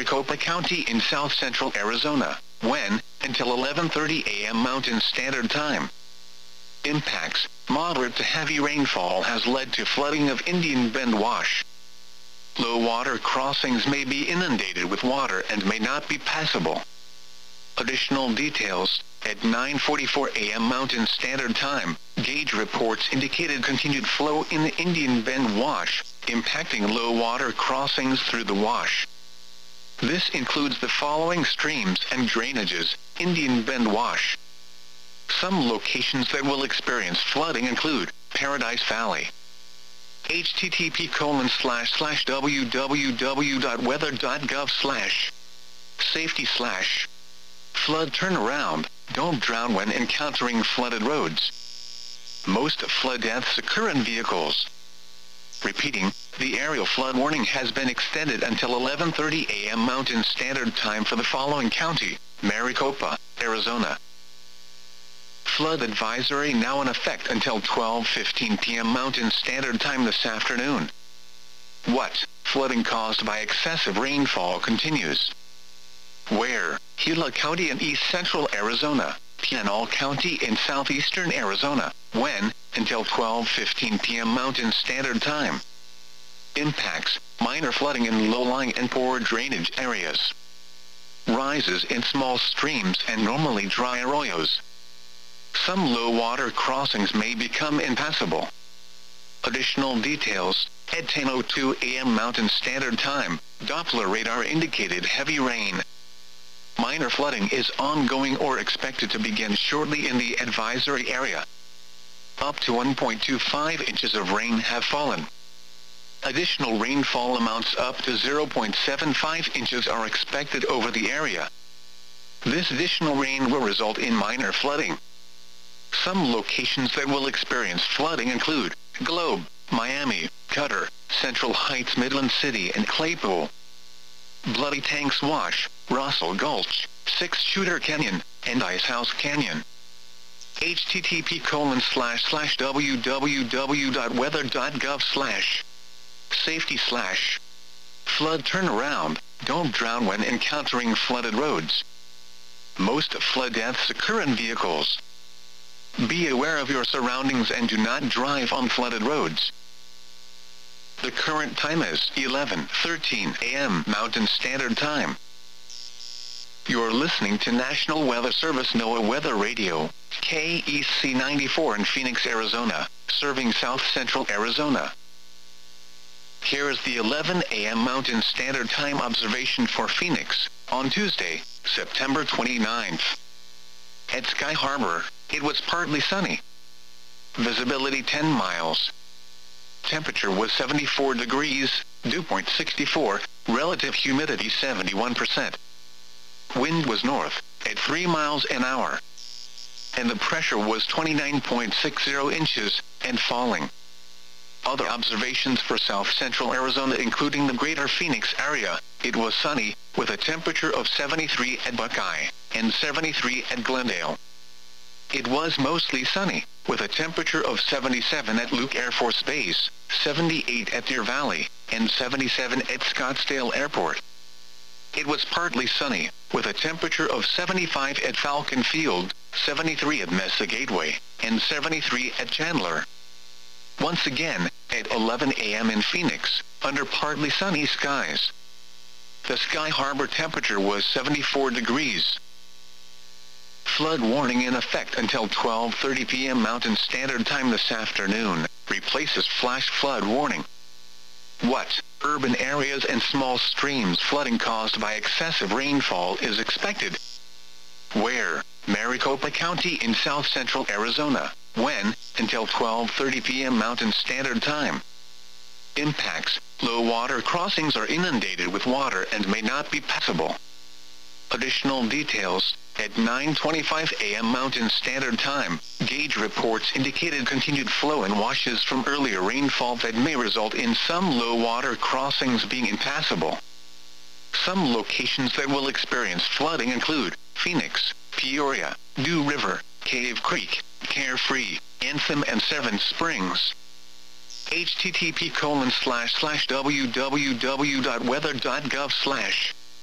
Maricopa County in south-central Arizona. When? Until 11:30 a.m. Mountain Standard Time. Impacts. Moderate to heavy rainfall has led to flooding of Indian Bend Wash. Low water crossings may be inundated with water and may not be passable. Additional details. At 9:44 a.m. Mountain Standard Time, gauge reports indicated continued flow in the Indian Bend Wash, impacting low water crossings through the wash. This includes the following streams and drainages: Indian Bend Wash. Some locations that will experience flooding include Paradise Valley. http://www.weather.gov/safety/ flood turnaround. Don't drown when encountering flooded roads. Most flood deaths occur in vehicles. Repeating, the aerial flood warning has been extended until 11:30 a.m. Mountain Standard Time for the following county: Maricopa, Arizona. Flood advisory now in effect until 12:15 p.m. Mountain Standard Time this afternoon. What? Flooding caused by excessive rainfall continues. Where? Gila County in east-central Arizona, Pinal County in southeastern Arizona. When? Until 12:15 p.m. Mountain Standard Time. Impacts. Minor flooding in low-lying and poor drainage areas. Rises in small streams and normally dry arroyos. Some low-water crossings may become impassable. Additional details. At 10:02 a.m. Mountain Standard Time, Doppler radar indicated heavy rain. Minor flooding is ongoing or expected to begin shortly in the advisory area. Up to 1.25 inches of rain have fallen. Additional rainfall amounts up to 0.75 inches are expected over the area. This additional rain will result in minor flooding. Some locations that will experience flooding include Globe, Miami, Cutter, Central Heights, Midland City, and Claypool. Bloody Tanks Wash, Russell Gulch, Six Shooter Canyon, and Icehouse Canyon. http://www.weather.gov/safety/ flood turnaround. Don't drown when encountering flooded roads. Most flood deaths occur in vehicles. Be aware of your surroundings and do not drive on flooded roads. The current time is 11:13 a.m. Mountain Standard Time. You're listening to National Weather Service NOAA Weather Radio, KEC 94 in Phoenix, Arizona, serving south-central Arizona. Here is the 11 a.m. Mountain Standard Time observation for Phoenix, on Tuesday, September 29th. At Sky Harbor, it was partly sunny. Visibility 10 miles. Temperature was 74 degrees, dew point 64, relative humidity 71%. Wind was north, at 3 miles an hour. And the pressure was 29.60 inches, and falling. Other observations for south-central Arizona including the greater Phoenix area, it was sunny, with a temperature of 73 at Buckeye, and 73 at Glendale. It was mostly sunny, with a temperature of 77 at Luke Air Force Base, 78 at Deer Valley, and 77 at Scottsdale Airport. It was partly sunny, with a temperature of 75 at Falcon Field, 73 at Mesa Gateway, and 73 at Chandler. Once again, at 11 a.m. in Phoenix, under partly sunny skies. The Sky Harbor temperature was 74 degrees. Flood warning in effect until 12:30 p.m. Mountain Standard Time this afternoon, replaces flash flood warning. What? Urban areas and small streams flooding caused by excessive rainfall is expected. Where? Maricopa County in south-central Arizona. When? Until 12:30 p.m. Mountain Standard Time. Impacts. Low water crossings are inundated with water and may not be passable. Additional details. At 9:25 a.m. Mountain Standard Time, gauge reports indicated continued flow and washes from earlier rainfall that may result in some low water crossings being impassable. Some locations that will experience flooding include Phoenix, Peoria, Dew River, Cave Creek, Carefree, Anthem, and Seven Springs. http://www.weather.gov/